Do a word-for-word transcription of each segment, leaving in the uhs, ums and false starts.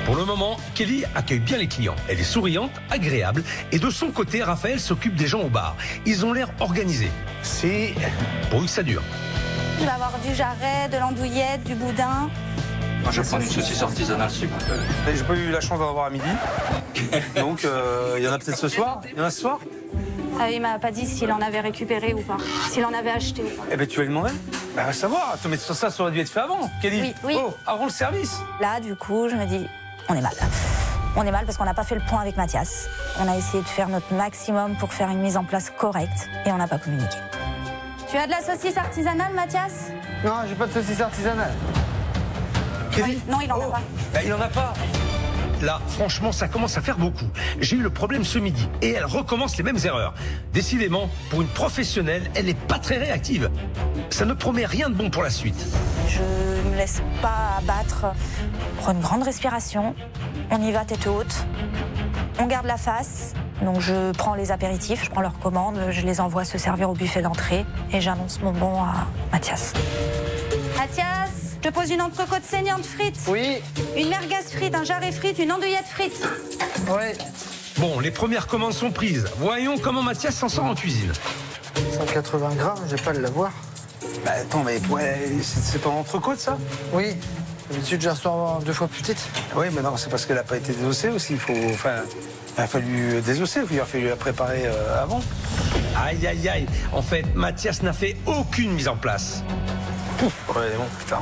Pour le moment, Kelly accueille bien les clients. Elle est souriante, agréable. Et de son côté, Raphaël s'occupe des gens au bar. Ils ont l'air organisés. C'est pourvu que ça dure. Il va y avoir du jarret, de l'andouillette, du boudin. Moi, je vais prendre une saucisse artisanale, s'il vous plaît. J'ai pas eu la chance d'en avoir à midi. Donc, il euh, y en a peut-être ce soir. Il y en a ce soir. Ah, il m'a pas dit s'il en avait récupéré ou pas. S'il en avait acheté ou pas. Eh ben, tu vas lui demander. Bah, va savoir. Attends, mais ça, ça aurait dû être fait avant, Kelly. Oui, oui. Oh, avant le service. Là, du coup, je me dis, on est mal. On est mal parce qu'on n'a pas fait le point avec Mathias. On a essayé de faire notre maximum pour faire une mise en place correcte et on n'a pas communiqué. Tu as de la saucisse artisanale, Mathias? Non, j'ai pas de saucisse artisanale. Kelly. Non, il en Oh. a pas. Bah, il en a pas. Là, franchement, ça commence à faire beaucoup. J'ai eu le problème ce midi et elle recommence les mêmes erreurs. Décidément, pour une professionnelle, elle n'est pas très réactive. Ça ne promet rien de bon pour la suite. Je ne me laisse pas abattre. Prends une grande respiration. On y va tête haute. On garde la face. Donc je prends les apéritifs, je prends leurs commandes, je les envoie se servir au buffet d'entrée et j'annonce mon bon à Mathias. Mathias, je pose une entrecôte saignante frite. Oui. Une merguez frite, un jarret frite, une andouillette frite. Oui. Bon, les premières commandes sont prises. Voyons comment Mathias s'en sort en cuisine. cent quatre-vingts grammes, je vais pas l'avoir. Bah, attends, mais ouais, c'est c'est pas en entrecôte, ça? Oui. D'habitude, je la reçois deux fois plus petite. Oui, mais non, c'est parce qu'elle n'a pas été désossée aussi. Il faut. Enfin, il a fallu désosser, il a fallu la préparer euh, avant. Aïe, aïe, aïe. En fait, Mathias n'a fait aucune mise en place. Pouf, ouais, bon, putain.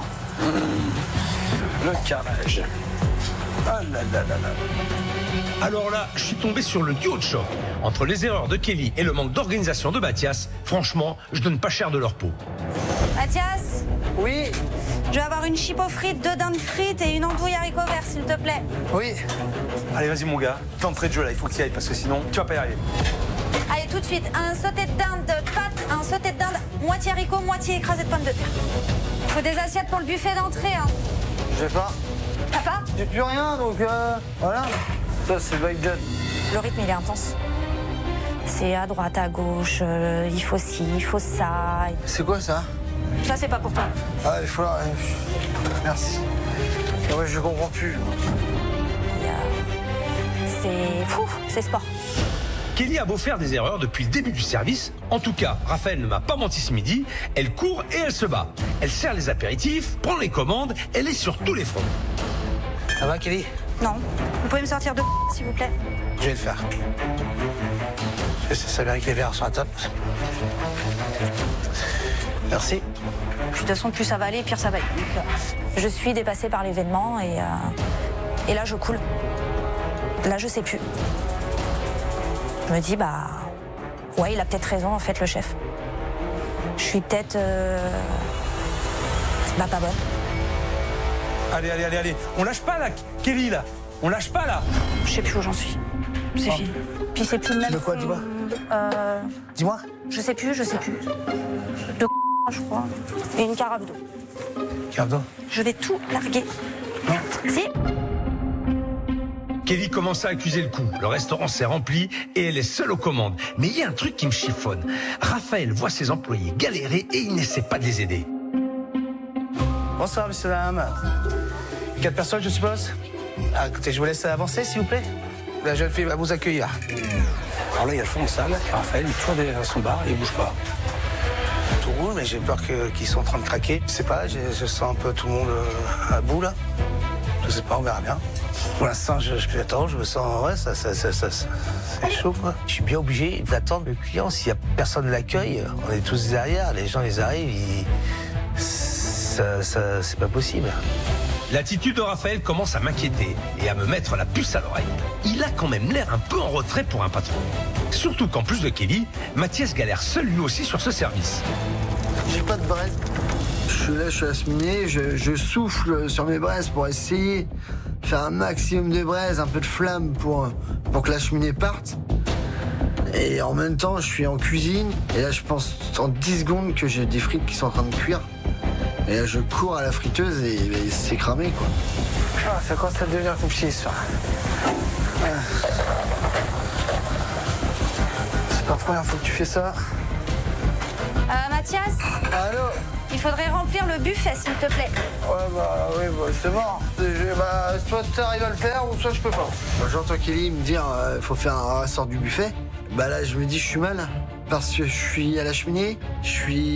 Le carnage. Ah là là là là. Alors là, je suis tombé sur le duo de choc. Entre les erreurs de Kelly et le manque d'organisation de Mathias, franchement, je donne pas cher de leur peau. Mathias, Oui. je vais avoir une chipot frite, deux dindes frites et une andouille haricots verts, s'il te plaît. Oui. Allez, vas-y, mon gars. D'entrée de jeu, là, il faut que tu y ailles, parce que sinon, tu vas pas y arriver. Allez, tout de suite, un sauté de dinde de pâtes, un sauté de dinde moitié haricot, moitié écrasé de pommes de terre. Il faut des assiettes pour le buffet d'entrée, hein. Je vais pas. T'as pas? J'ai plus rien, donc euh, voilà. Ça, c'est Bike Jet. Le rythme, il est intense. C'est à droite, à gauche, euh, il faut ci, il faut ça. C'est quoi ça? Ça, c'est pas pour toi. Ah, il faut. euh, Merci. Ah ouais, je comprends plus. Il y a- C'est fou, c'est sport. Kelly a beau faire des erreurs depuis le début du service. En tout cas, Raphaël ne m'a pas menti ce midi. Elle court et elle se bat. Elle sert les apéritifs, prend les commandes. Elle est sur tous les fronts. Ça va, Kelly? Non. Vous pouvez me sortir de s'il vous plaît? Je vais le faire. Je sais, ça vient avec les verres sur la table. Merci. Puis, de toute façon, plus ça va aller, pire ça va être. Donc, euh, je suis dépassée par l'événement et, euh, et là, je coule. Là, je sais plus. Je me dis, bah, ouais, il a peut-être raison, en fait, le chef. Je suis peut-être, euh, bah, pas bonne. Allez, allez, allez, allez. On lâche pas, là, Kelly, là. On lâche pas, là. Je sais plus où j'en suis. C'est fini. Puis c'est plus le même. De quoi, dis-moi? Euh, Dis-moi. je sais plus, je sais plus. De je crois. Et une carafe d'eau. Pardon. Je vais tout larguer. Si. Kelly commence à accuser le coup. Le restaurant s'est rempli et elle est seule aux commandes. Mais il y a un truc qui me chiffonne. Raphaël voit ses employés galérer et il n'essaie pas de les aider. Bonsoir, messieurs, dames. Quatre personnes, je suppose? Ah, écoutez, je vous laisse avancer, s'il vous plaît. La jeune fille va vous accueillir. Alors là, il y a le fond de salle, et Raphaël, il est toujours derrière son bar, et il bouge pas. Tout roule, mais j'ai peur que- qu'ils soient en train de craquer. Je sais pas, j'ai- je sens un peu tout le monde euh, à bout, là. Je sais pas, on verra bien. Pour l'instant, je, je attends, je me sens... Ouais, ça, ça, ça, ça, ça- c'est chaud, quoi. Je suis bien obligé d'attendre le client. S'il y a personne l'accueille, on est tous derrière. Les gens, ils arrivent, ils... Ça, ça, c'est pas possible. L'attitude de Raphaël commence à m'inquiéter et à me mettre la puce à l'oreille. Il a quand même l'air un peu en retrait pour un patron. Surtout qu'en plus de Kelly, Mathias galère seul lui aussi sur ce service. J'ai pas de braise. Je suis là, je suis à la cheminée, je, je souffle sur mes braises pour essayer de faire un maximum de braises, un peu de flamme pour, pour que la cheminée parte. Et en même temps, je suis en cuisine, et là, je pense en dix secondes que j'ai des frites qui sont en train de cuire. Et là, je cours à la friteuse et, et c'est cramé, quoi. Ah, ça commence à devenir compliqué, ça. Ah. C'est pas la première fois que tu fais ça. Euh, Mathias, Allô? Il faudrait remplir le buffet, s'il te plaît. Ouais, bah oui, bah, c'est mort. Je- Bah, soit tu arrives à le faire, ou soit je peux pas. Bah, j'entends Kelly me dire il faut faire un ressort du buffet. Bah là, je me dis je suis mal. Parce que je suis à la cheminée, je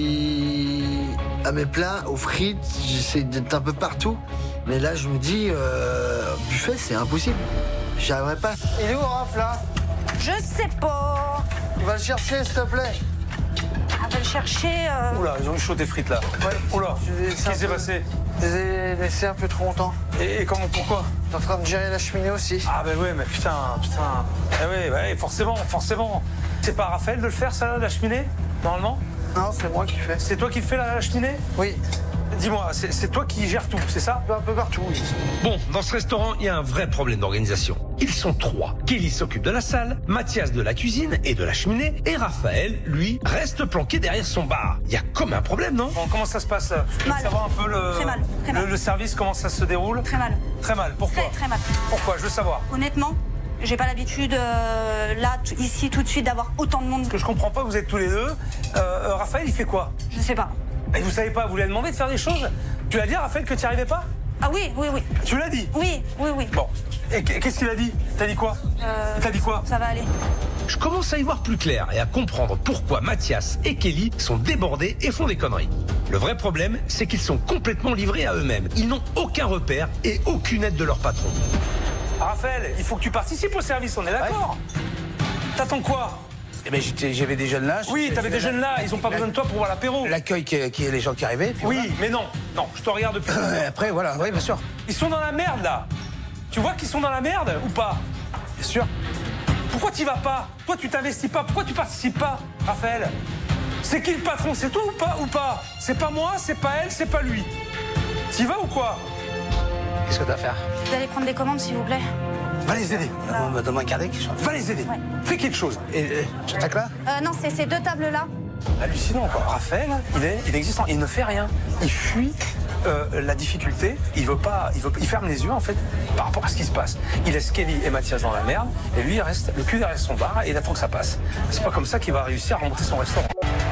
suis à mes plats, aux frites, j'essaie d'être un peu partout. Mais là, je me dis, euh, buffet, c'est impossible. J'y arriverai pas. Il est où, Raph, là? Je sais pas. Va le chercher, s'il te plaît. On va le chercher. euh, Oula, ils ont eu chaud des frites là. Ouais. Oula, Je les ai qu'est-ce laissés qui s'est un peu- passé? Je les ai laissés un peu trop longtemps. et, et comment, pourquoi? T'es en train de gérer la cheminée aussi. Ah ben ouais, mais putain, putain. Eh ouais, ouais, forcément, forcément. C'est pas Raphaël de le faire, ça, là, la cheminée, normalement? Non, c'est moi qui fais. C'est toi qui le fais, la, la cheminée? Oui, Dis-moi, c'est c'est toi qui gères tout, c'est ça? un peu partout. Oui. Bon, dans ce restaurant, il y a un vrai problème d'organisation. Ils sont trois. Kelly s'occupe de la salle, Mathias de la cuisine et de la cheminée, et Raphaël, lui, reste planqué derrière son bar. Il y a comme un problème, non? Bon, comment ça se passe? Mal. Savoir un peu le, Très mal, très mal. le, le service, comment ça se déroule? Très mal. Très mal. Pourquoi? Très, très mal. Pourquoi? Je veux savoir. Honnêtement, j'ai pas l'habitude, euh, là, t- ici, tout de suite, d'avoir autant de monde. Ce que je comprends pas, vous êtes tous les deux. Euh, euh, Raphaël, il fait quoi? Je sais pas. Et vous savez pas, vous lui avez demandé de faire des choses? Tu l'as dit à Raphaël que tu n'y arrivais pas? Ah oui, oui, oui. Tu l'as dit? Oui, oui, oui. Bon. Et qu'est-ce qu'il a dit? T'as dit quoi? Euh, T'as dit quoi? Ça va aller. Je commence à y voir plus clair et à comprendre pourquoi Mathias et Kelly sont débordés et font des conneries. Le vrai problème, c'est qu'ils sont complètement livrés à eux-mêmes. Ils n'ont aucun repère et aucune aide de leur patron. Raphaël, il faut que tu participes au service, on est d'accord? T'attends quoi? Eh ben, j'étais- j'avais des jeunes là. Oui, j'étais- t'avais des jeunes là, ils ont pas besoin de toi pour voir l'apéro. L'accueil qui, qui est les gens qui arrivaient. Puis Oui, mais non, non, je te regarde depuis. voilà. Euh, Après, voilà, oui, bien sûr. Ils sont dans la merde là. Tu vois qu'ils sont dans la merde ou pas? Bien sûr. Pourquoi t'y vas pas? Toi, tu t'investis pas. Pourquoi tu participes pas, Raphaël? C'est qui le patron? C'est toi ou pas? Ou pas? C'est pas moi, c'est pas elle, c'est pas lui. T'y vas ou quoi? Qu'est-ce que t'as à faire? Vous allez prendre des commandes, s'il vous plaît. Va les aider. On me donne un carnet qui chante. Va les aider. Ouais. Fais quelque chose. Et euh, j'attaque là? Euh, non, c'est ces deux tables-là. Hallucinant quoi. Raphaël, il est inexistant. Il ne fait rien. Il fuit euh, la difficulté. Il veut pas. Il, veut, il ferme les yeux en fait par rapport à ce qui se passe. Il laisse Kelly et Mathias dans la merde et lui il reste le cul derrière son bar et il attend que ça passe. C'est pas comme ça qu'il va réussir à remonter son restaurant.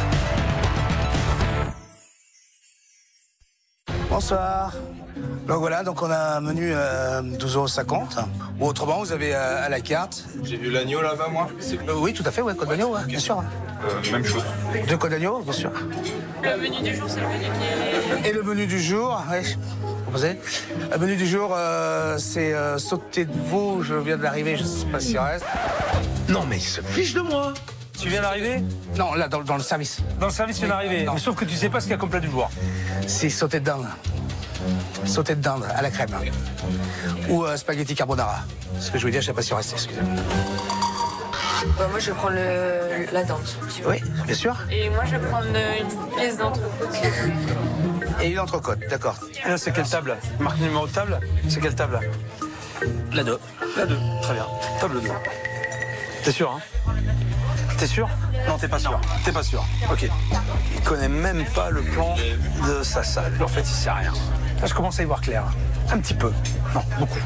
Bonsoir. Donc voilà, donc on a un menu euh, douze euros cinquante. Ou autrement, vous avez euh, à la carte. J'ai vu l'agneau là-bas, moi. Euh, oui, tout à fait, ouais, côte d'agneau, ouais, bien sûr. Euh, même chose. Deux côtes d'agneau, bien sûr. Le menu du jour, c'est le menu qui est... Et le menu du jour, oui, proposé. Le menu du jour, euh, c'est euh, sauté de veau. Je viens d'arriver, je sais pas s'il reste. Non mais il se fiche de moi. Tu viens d'arriver? Non, là, dans, dans le service. Dans le service, tu viens d'arriver. Non. Mais sauf que tu sais pas ce qu'il y a comme plat du jour. C'est sauté de dinde. Sauté de dinde à la crème. Ou euh, spaghetti carbonara. Ce que je veux dire, je sais pas s'il reste, excusez-moi. Bah, moi, je vais prendre le... la dente. Oui, bien sûr. Et moi, je vais prendre une pièce d'entrecôte. Et une entrecôte, d'accord. Et là, c'est quelle table? Marque numéro de table? C'est quelle table? La deux. La deux. Très bien. Table deux. T'es sûr, hein? T'es sûr? Non, t'es pas sûr. T'es pas sûr. Ok. Il connaît même pas le plan de sa salle. En fait, il sait rien. Là, je commence à y voir clair. Un petit peu. Non, beaucoup.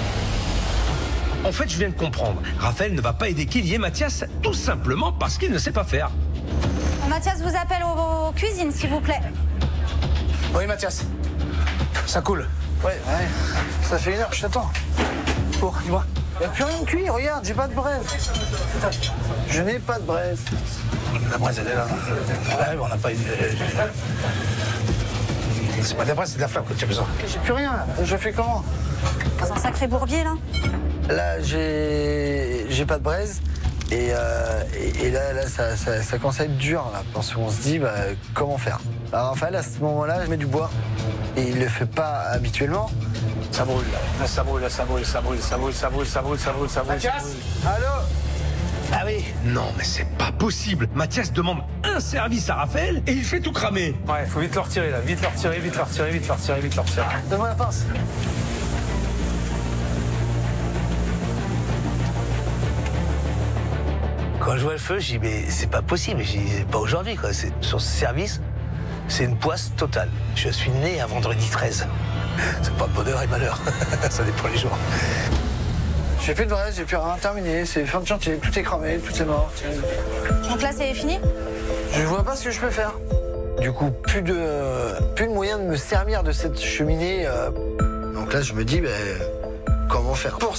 En fait, je viens de comprendre. Raphaël ne va pas aider Kelly et Mathias tout simplement parce qu'il ne sait pas faire. Mathias vous appelle aux, aux cuisines, s'il vous plaît. Oui, Mathias. Ça coule. Ouais, ouais. Ça fait une heure que je t'attends. Pour, dis-moi. Il n'y a plus rien de cuit, regarde, j'ai pas de braise. Je n'ai pas de braise. La braise, elle est là. Ah, oui, on n'a pas une. C'est pas de la braise, c'est de la flamme que tu as besoin. J'ai plus rien, là. Je fais comment? C'est un sacré bourbier, là. Là, j'ai j'ai pas de braise. Et, euh, et, et là, là ça, ça, ça commence à être dur, là, parce qu'on se dit, bah, comment faire? Alors, Raphaël, à ce moment-là, je mets du bois. Et il le fait pas habituellement. Ça brûle, là. Là, ça brûle, là, ça brûle, ça brûle, ça brûle, ça brûle, ça brûle, ça brûle, ça brûle. ça brûle. Allô? Ah oui? Non, mais c'est pas possible. Mathias demande un service à Raphaël et il fait tout cramer. Ouais, faut vite le retirer, là. Vite le retirer, vite le retirer, vite le retirer, vite le retirer. Donne-moi la pince. Quand je vois le feu, je dis, mais c'est pas possible. Je dis, pas aujourd'hui, quoi. C'est- Sur ce service, c'est une poisse totale. Je suis né un vendredi treize. C'est pas bonheur et malheur. Ça dépend les jours. J'ai plus de braise, j'ai plus rien terminé. C'est fin de chantier, tout est cramé, tout est mort. Donc là, c'est fini? Je vois pas ce que je peux faire. Du coup, plus de, plus de moyen de me servir de cette cheminée. euh. Donc là, je me dis, ben, comment faire pour